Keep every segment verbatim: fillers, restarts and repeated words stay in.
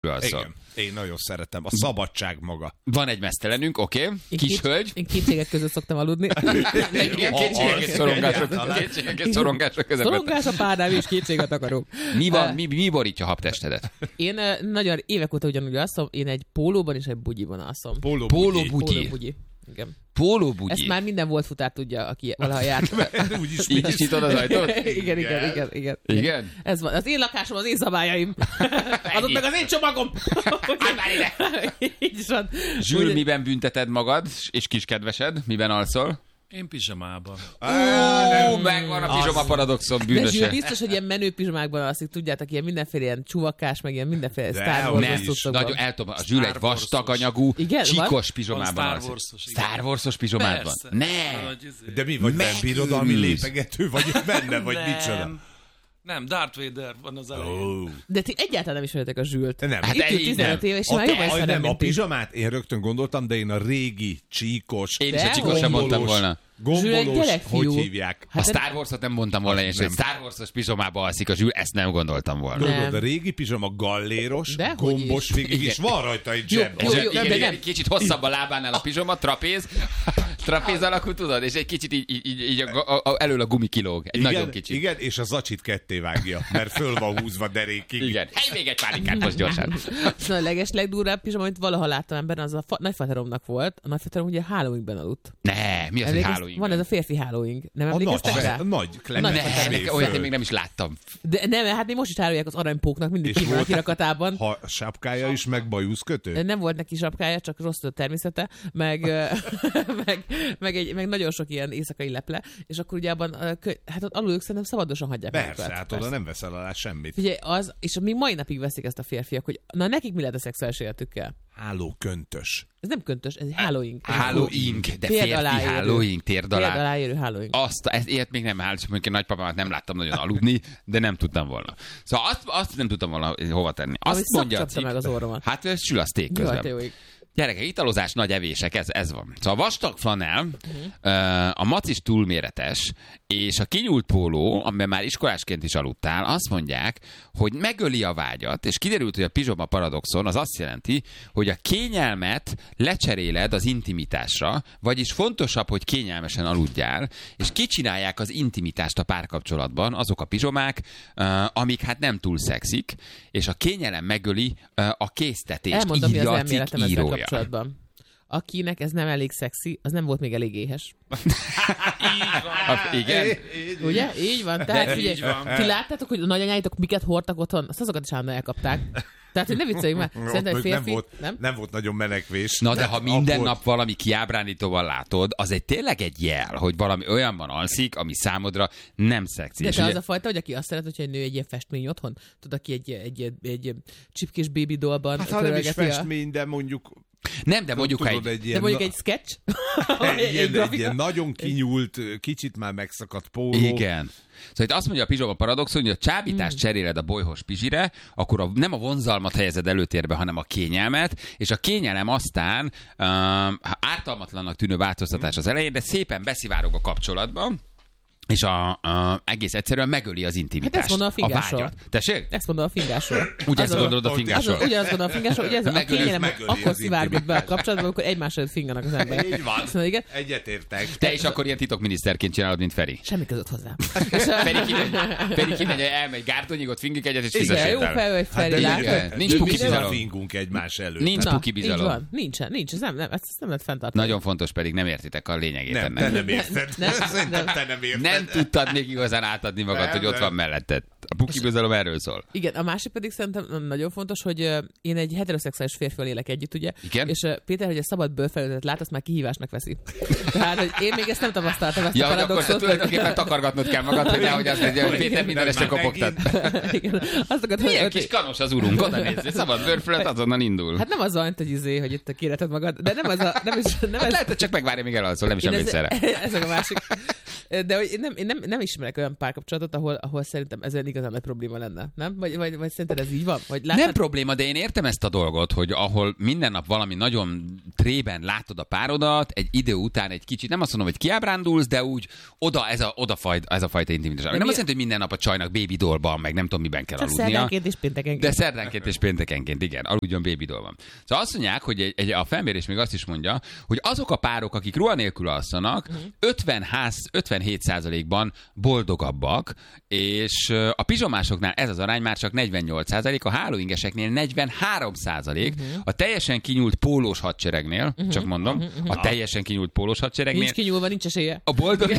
Igen. Én nagyon szeretem. A szabadság maga. Van egy mesztelenünk, oké. Okay. Kis hölgy. Én kétségek között szoktam aludni. Igen, kétségek és szorongások. Kétségek és szorongások között. Szorongás a párnám és kétséget akarok. Mi van, mi, mi borítja a habtestedet? Én nagyon évek óta ugyanúgy alszom, én egy pólóban és egy bugyiban alszom. Pólóbugyi. Pólóbugyi. Igen. Pólóbugyi. Ezt már minden volt futár tudja, aki valaha járt. Úgyis így is nyitod az ajtót? igen, igen, igen, igen. Igen? Ez van. Az én lakásom, az én szabályaim. Adott meg az én csomagom. Állj már ide! Így is van. Zsül, miben bünteted magad, és kiskedvesed? Miben alszol? Én pizsamában. Ó, megvan a pizsama paradoxon De Zsül bűnöse. biztos, hogy ilyen menő pizsamákban alszik, tudjátok, ilyen mindenféle ilyen csuvakás, meg ilyen mindenféle De, Star hogy Wars is. cuccokban. Nagyon eltobban. A Zsül egy vastag anyagú, Igen, csíkos pizsomában Van Star alszik. Wars-os, igen. Star Wars-os pizsomában? Persze. Ne! Nagy izé. De mi vagy benne birodalmi Megőrülsz. lépegető vagy benne, vagy Nem. micsoda? Nem, Darth Vader van az elején. Oh. De ti egyáltalán nem ismeritek a Zsült. De nem. Hát Itt de ül így tizenöt nem. éve, és A, már jobban a, ismerem, nem, a mint ti. pizsamát én rögtön gondoltam, de én a régi, csíkos, Én is a De csíkos sem hogy? mondtam volna. Zsül egy gombolós, gyerekfiú. hogy hívják? A Star Wars-ot nem mondtam volna, és egy Star Wars-os pizsomába alszik a Zsül, ezt nem gondoltam volna. Nem. Tudod, a régi pizsama galléros, Dehogy gombos is. végig, és van rajta egy Jó, zseb. jó, És jó, igen, de igen, nem. kicsit hosszabb a lábánál a pizsoma, trapéz, trapéz alakú, tudod, és egy kicsit így, így, így, így a, a, a, elől a gumi kilóg, egy Igen, nagyon kicsit. igen, és a zacsit ketté vágja, mert föl van húzva derékig. Igen. Hely, még egy pálinkát most gyorsan. Szóval a leges legdurvább pizsama, amit valaha láttam emberben, az a fa- nagyfateromnak volt. A nagyfaterom ugye Halloweenben aludt. Ne, mi az, hogy Emlékezz- Halloween? Van ez a férfi Halloween. Nem A emlékeztek nagy, rá? a nagy nagy klemmes Ne, Fetelem. nekem olyat én még nem is láttam. De nem, hát még most is árulják az aranypóknak, mindig És ki van a volt- kirakatában. Ha sápkája is, meg bajuszkötő? Nem volt neki sapkája, csak rossz a természete, meg, meg, meg, egy, meg nagyon sok ilyen éjszakai leple, és akkor ugye abban, ö, kö- hát ott alul ők szerintem szabadosan hagyják Persze, magukat. hát oda nem veszel alá semmit. Figyelj, az, és még mai napig veszik ezt a férfiak, hogy na nekik mi lehet a szexuális életükkel? Háló köntös. Ez nem köntös, ez egy Halloween. Halloween, de Térd férfi alá érő. Halloween, térd Térd alá. alá érő Halloween. Azt, ezt, ilyet még nem állt, mondjuk én nagypapámat nem láttam nagyon aludni, de nem tudtam volna. Szóval azt, azt nem tudtam volna hova tenni. Azt Ami mondja a szakcsapta cikk- meg az orromat. Hát ez sül a steak Jaj, te közben. jó ég. Gyerekek, italozás, nagy evések, ez, ez van. Szóval a vastag flanell, Mhm. a macis túlméretes, és a kinyúlt póló, amiben már iskolásként is aludtál, azt mondják, hogy megöli a vágyat, és kiderült, hogy a pizsoma paradoxon az azt jelenti, hogy a kényelmet lecseréled az intimitásra, vagyis fontosabb, hogy kényelmesen aludjál, és kicsinálják az intimitást a párkapcsolatban, azok a pizsomák, uh, amik hát nem túl szexik, és a kényelem megöli uh, a késztetést, Elmondom, mi az írja a cikk elméletem ezzel írója. kapcsolatban. Akinek ez nem elég szexi, az nem volt még elég éhes. A, igen? Ugye? Így van. Tehát Így figyelj, van. ti láttátok, hogy a nagyanyáitok miket hordtak otthon? Azt azokat is állandóan elkapták. Tehát, hogy ne vicceljünk már. Szerintem egy nem, férfi... volt, Nem? nem volt nagyon menekvés. Na de ha minden Akkor- nap valami kiábrándítóval látod, az egy tényleg egy jel, hogy valami olyanban alszik, ami számodra nem szexi. De És te ugye- az a fajta, hogy aki azt szeret, hogyha egy nő egy ilyen festmény otthon, tudod, aki egy, egy, egy, egy csipkés baby dollban Hát ha nem is körölgeti a- festmény, de mondjuk nem, de mondjuk, ha tudod, egy, egy De ilyen, mondjuk na- egy sketch? egy, egy, ilyen, egy grafika? ilyen nagyon kinyúlt, kicsit már megszakadt póló. igen. Szóval itt azt mondja a pizsoma paradoxon, hogy a csábítást Hmm. cseréled a bolyhos pizsire, akkor a, nem a vonzalmat helyezed előtérbe, hanem a kényelmet, és a kényelem aztán um, ártalmatlannak tűnő változtatás az elején, de szépen beszivárog a kapcsolatban, és a, a, egész egyszerűen megöli az intimitást. Hát ezt mondom a a fingásról. vágyat. Tessék? Ezt mondom a fingásról. Ugye ezt Azon- gondolod a azon- fingásról? Azon, ugyanazt gondolom a fingásról, hogy ez a Megöli- kényelem megöli akkor az szivárgott be a intimitást. kapcsolatban, amikor egymás előtt finganak az emberek. Így van. Szóval igen, Egyetértek. Te is akkor ilyen titokminiszterként csinálod, mint Feri. semmi között hozzá. Feri kimegy, Feri kimegy, elmegy Gárdonyig, ott fingik egyet, és Igen, fizessél jó el. fel, hogy Hát de Feri, igen. látod? Nincs de puki mi nem bizalom. fingunk egymás előtt. Nincs Na, puki így bizalom. van. Nincsen, nincs, ez nem, nem, ezt nem lehet fenntartani. Nagyon fontos, pedig nem értitek a lényegét Nem, ennek. te nem érted. Nem, Szerintem nem. te nem érted. Nem tudtad még igazán átadni magad, Nem, hogy ott nem. van melletted. A puki bizalom erről szól. Igen, a másik pedig szerintem nagyon fontos, hogy ö, én egy heteroszexuális férfival élek együtt, ugye? Igen? És ö, Péter, hogy a szabad bőrfelületet lát, azt már kihívásnak veszi. Tehát, hogy én még ezt nem tapasztaltam, ezt Ja, a hogy akkor te paradoxot. tulajdonképpen takargatnod kell magad, hogy nehogy azt mondja, hogy Péter minden este kopogtat. Igen, azt akarod, Milyen hogy- kis kanos az urunk, oda nézz, szabad bőrfelület azonnal indul. Hát nem az a, hogy izé, hogy itt kéreted magad, de nem az a, nem is, nem Hát ez, lehet, hogy csak megvárja, míg elalszol, nem is én emlékszel rá. ez, ez a másik. De hogy én nem, én nem, nem ismerek olyan párkapcsolatot, ahol, ahol szerintem ezen igazán nagy probléma lenne, nem? Vagy, vagy, vagy szerinted ez így van? Vagy láttad? Nem probléma, de én értem ezt a dolgot, hogy ahol minden nap valami nagyon trében látod a párodat, egy idő után egy kicsit, nem azt mondom, hogy kiábrándulsz, de úgy oda ez a, oda fajt, ez a fajta intimitás. Nem mi... azt jelenti, hogy minden nap a csajnak baby dollban, meg nem tudom, miben kell Csak aludnia. szerdánként és péntekenként. De szerdánként és péntekenként, igen, aludjon baby dollban. Szóval azt mondják, hogy egy, egy, a felmérés még azt is mondja, hogy azok a párok, akik ruha nélkül alszanak, uh-huh. ötven ház, ötvenhét százalékban boldogabbak, és a pizsomásoknál ez az arány már csak negyvennyolc százalék, a hálóingeseknél negyvenhárom százalék, uh-huh. a teljesen kinyúlt pólós hadseregnél, uh-huh. csak mondom, uh-huh. a teljesen kinyúlt pólós hadseregnél. Nincs kinyúlva, nincs esélye. A, boldog,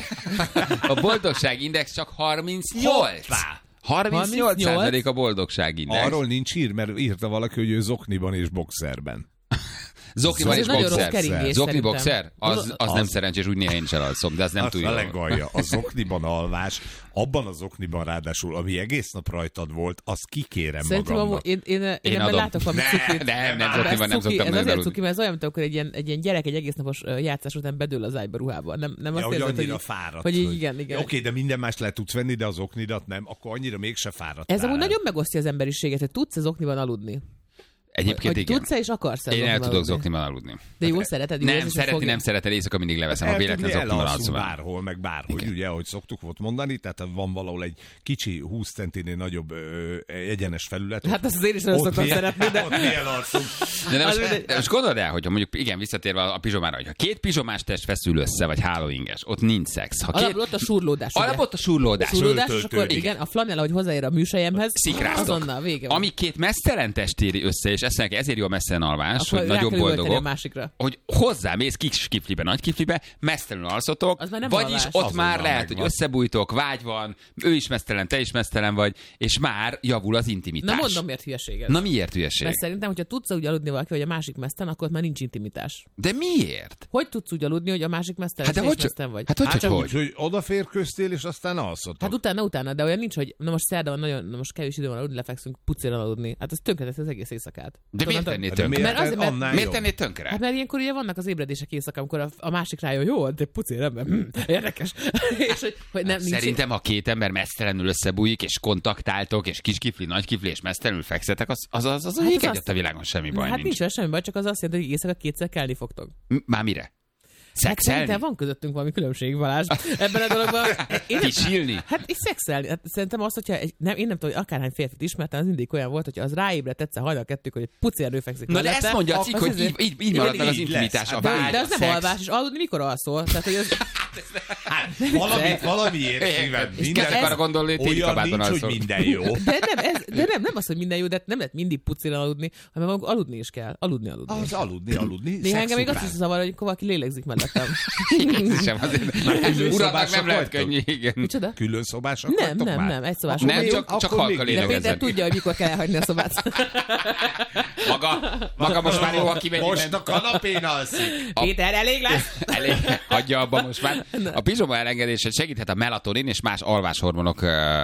a boldogságindex csak harmincnyolc. harmincnyolc százalék a boldogságindex. Arról nincs hír, mert írta valaki, hogy ő zokniban és boxerben. Zokniban és boxer. Zokni boxer? Az, az, az nem szerencsés, úgy néha én is elalszom, de az nem túl jó. A legalja. A zokniban alvás, abban a zokniban ráadásul, ami egész nap rajtad volt, azt kikérem szerintem magamnak. Én, én, én, én ebben látok valami cukit. Nem, nem, zokniban nem szoktam Ez nagyon azért cuki, mert ez olyan, mint akkor egy ilyen, egy ilyen gyerek egy egész napos játszás után bedől az ágyba ruhába. Nem, nem azt ja, érzed, hogy annyira hogy, fáradt. hogy így, igen, igen. Oké, okay, de minden más le tudsz venni, de az oknidat nem, akkor annyira mégse fáradt. Ez amúgy nagyon megosztja az emberiséget, hogy tudsz az okniban aludni. Egyébként hogy igen. tudsz-e és akarsz Én el tudok zokniban aludni. De jó szereted? Jó, nem, szeretni nem szereted, éjszaka mindig leveszem, ha véletlen zokniban alszom. Bárhol, meg bárhol, igen. Ugye, ahogy szoktuk volt mondani, tehát van valahol egy kicsi húsz centinél nagyobb ö, egyenes felület. Hát azt az én is nagyon szoktam szeretni, de... Ott milyen alszunk. De, de, most, de most gondold el, hogyha mondjuk, igen, visszatérve a pizsomára, hogyha két pizsomás test feszül össze, vagy hálóinges, ott nincs szex. Ha két... Alapból ott a surlódás. Alapból ott a surlódás. A surlódás, és akkor igen, a flanella, hogy hozzáér a műsejemhez, azonnal vége van. Ami két mesztelen test éri össze, és ezért jó mesztelen alvás, hogy nagyon boldogok, hogy hozzámész kis kiflibe, nagy kiflibe, mesztelenül alszotok, vagyis alvás. Ott azonnal már lehet, megvan. Hogy összebújtok, vágy van, ő is mesztelen, te is mesztelen vagy, és már javul az intimitás. Na mondom, miért hülyeség ez? Na miért hülyeség? Mert szerintem, hogyha tudsz úgy aludni valaki, hogy a másik mesztelen, akkor már nincs intimitás. De miért? Hogy tudsz úgy aludni, hogy a másik mesztelen, hát és hogy, mesztelen vagy? Hát hogy, hát hogy, hogy? hogy odaférköztél, és aztán alszotok. Hát utána, utána, de olyan nincs, hogy na most szerda van nagyon, na most kevés idő van aludni, lefekszünk pucéran aludni. Hát ez tönkretesz az egész éjszakát. De miért tenné tönkre? Miért tennéd tönkre? Hát mert ilyenkor ugye vannak az ébredések éjszaka, amikor a, a másik rájön, jó, de pucér ember, hm, érdekes. és hogy, hogy nem, szerintem, ha két ember mesztelenül összebújik, és kontaktáltok, és kis kifli, nagy kifli, és mesztelenül fekszetek, az az, az, az, az hát az a világon semmi baj hát nincs. nincs semmi baj, csak az azt jelenti, hogy éjszaka kétszer kelni fogtok. Már mire? Szexelni? Hát van közöttünk valami különbség, Balázs, ebben a dologban. Kisílni? Hát és szexelni. Hát szerintem azt, hogyha egy, nem, én nem tudom, hogy akárhány férfit ismertem, az mindig olyan volt, hogyha az ráébredt egyszer hajnal kettők, hogy egy pucér fekszik. Na de ezt mondja a cikk, hogy így, így, így marad meg az intimitás, a vágy, de az nem alvás, és aludni mikor alszol? Tehát, hogy az... Valami, valamiért szíved. Minden arra gondolni, hogy téli kabátban alszol. Hogy minden jó. De nem, ez, de nem, nem az, hogy minden jó, de nem lehet mindig pucéran aludni, hanem aludni is kell. Aludni, aludni. Az aludni, aludni. Néha engem még azt is zavar, hogy valaki lélegzik mellettem. Sem azért. Uradnak nem lehet könnyű, igen. Micsoda? Külön szobások Nem, nem, nem, egy szobások. Nem, csak, csak halka lélegezzen. De Péter tudja, hogy mikor kell elhagyni a szobát. Maga, maga most már jó, ha kimegy. Most a kanapén alszik. Péter, elég lesz? Elég, hagyja abba most már. A pizsoma elengedése segíthet a melatonin és más alváshormonok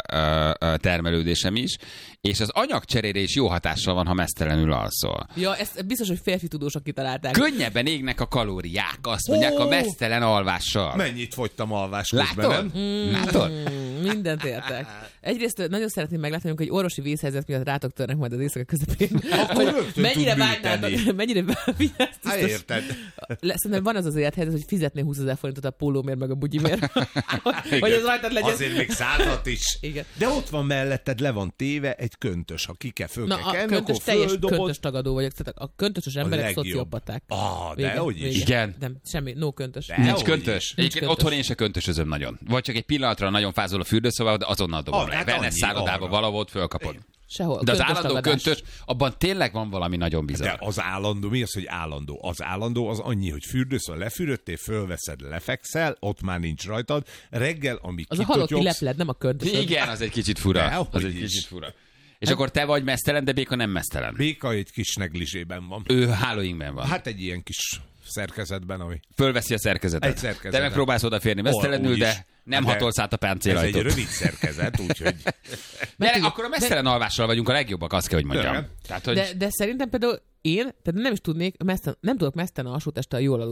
termelődésem is, és az anyagcserére is jó hatással van, ha mesztelenül alszol. Ja, ezt biztos, hogy férfi tudósok kitalálták. Könnyebben égnek a kalóriák, azt mondják, a mesztelen alvással. Mennyit fogytam alvás közben, Látod? nem? Mm, Látod? Mindent értek. Egyrészt nagyon szeretném meglátni, hogy egy orvosi vészhelyzet miatt rátok törnek majd az éjszaka közepén. Akkor rögtön mennyire vágynátok, mennyire hát érted. Szerintem van az az élethelyzet, hogy fizetné húszezer forintot a pólómért meg a bugyimért. Hogy ez rajtad legyen. Azért még százat is. Igen. De ott van melletted, le van téve egy köntös. Ha ki kell, föl Na, kell kelni, köntös, akkor teljes földobod. köntös tagadó vagyok. A köntösös emberek szociopaták. Ah, de hogy is. Igen. Nem, semmi, no köntös. De nincs köntös. Egyébként otthon én se köntösözöm nagyon. Vagy csak egy pillanatra nagyon fázol a fürdőszobába, de azonnal dobom ah, le. Hát Wellness szállodába valahol fölkapod. Sehol. De az köntös állandó tagadás. köntös, abban tényleg van valami nagyon bizarr. De az állandó, mi az, hogy állandó? Az állandó az annyi, hogy fürdőszön lefürödtél, fölveszed, lefekszel, ott már nincs rajtad. Reggel, amíg az a halotti lepled, nem a köntös. Igen, az egy kicsit fura. De, az egy is. kicsit fura. És akkor te vagy mesztelen, de Béka nem mesztelen. Béka egy kis neglisében van. Ő hálóinkben van. Hát egy ilyen kis szerkezetben, ami... Fölveszi a szerkezetet. Egy szerkezetet. Te megpróbálsz odaférni mesztelenül, de nem de hatolsz át a páncélajtót. Ez egy rövid szerkezet, úgyhogy... De akkor a mesztelen alvással vagyunk a legjobbak, azt kell, hogy mondjam. De, Tehát, hogy... de, de szerintem például én, tehát nem is tudnék, mesztelen, nem tudok mesztelen alsótesttel jól aludni.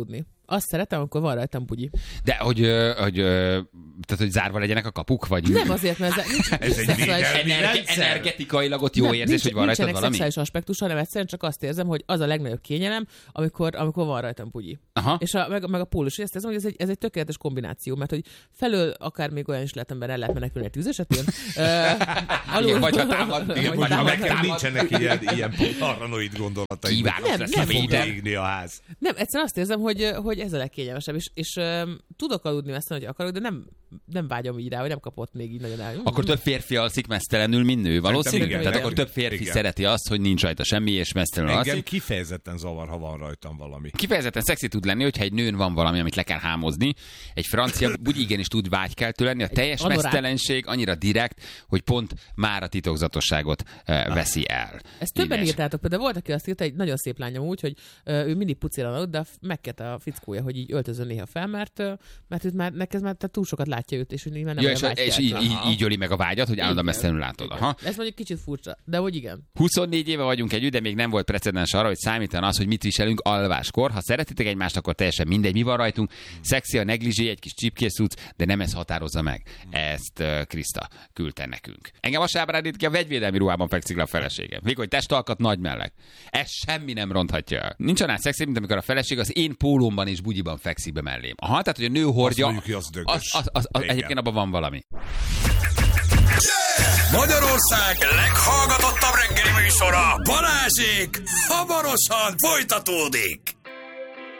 Azt szeretem, amikor van rajtam bugyi. De hogy, ö, hogy, ö, tehát, hogy zárva legyenek a kapuk, vagy... Nem azért, mert ez, nincs, Ez egy védelmi Energe- energetikailag ott jó nem, érzés, nincs, hogy van rajtad nincsenek valami? szexuális aspektus, hanem egyszerűen csak azt érzem, hogy az a legnagyobb kényelem, amikor, amikor van rajtam bugyi. Aha. És a, meg, meg a pólus, ezt érzem, hogy ez egy, ez egy tökéletes kombináció, mert hogy felől akár még olyan is lehet, ember el lehet menekülni egy tűz esetén. Uh, Igen, vagy ha támad, igen, vagy vagy Ha ha támad. nekem támad. nincsenek ilyen, ilyen paranoid gondolataim. Kívánom Nem, lesz nem, a Ki fog védelem. égni a ház. Nem, egyszerűen azt érzem, hogy, hogy ez a legkényelmesebb, és, és um, tudok aludni ezt, hogy akarok, de nem, nem vágyom így rá, hogy nem kapott még így nagyon el. Akkor több férfi alszik mesztelenül, mint nő, valószínűleg? igen, Tehát igen. akkor több férfi Igen. szereti azt, hogy nincs rajta semmi, és mesztelenül Engem alszik. kifejezetten zavar, ha van rajtam valami. Kifejezetten szexi tud lenni, hogyha egy nőn van valami, amit le kell hámozni. Egy francia úgy igenis tud vágykeltő lenni, a teljes anorák. mesztelenség annyira direkt, hogy pont már a titokzatosságot uh, veszi el. Ezt többen Így írtátok, például volt, aki azt írta, egy nagyon szép lányom úgy, hogy ö, ő mindig pucéran aludt, de megkette a fickója, hogy így öltözön néha fel, mert, ö, mert őt már, neked már tehát túl sokat látja őt, és hogy már nem Ja, olyan és, és így, vágykeltő. így, így öli meg a vágyat, hogy állandóan Igen. mesztelenül látod. Igen. Aha. Ez mondjuk kicsit furcsa, de hogy igen. huszonnégy éve vagyunk együtt, de még nem volt precedens arra, hogy számítan az, hogy mit viselünk alváskor. Ha szeretitek egymást, akkor teljesen mindegy, mi van rajtunk. Szexi a negligé, egy kis csipkés cucc, de nem ez határozza meg. Ezt uh, Kriszta küldte nekünk. Engem azt ábrándít ki, a vegyvédelmi ruhában fekszik le a feleségem. Vékony testalkat, nagy melleg. Ez semmi nem ronthatja el. Nincs annál szexi, mint amikor a feleség az én pólómban és bugyiban fekszik be mellém. Aha, tehát hogy a nő hordja. Azt mondjuk, hogy az dögös. az, az, az, az, Igen. egyébként abban van valami. Magyarország leghallgatottabb reggeli műsora, Balázsék hamarosan folytatódik.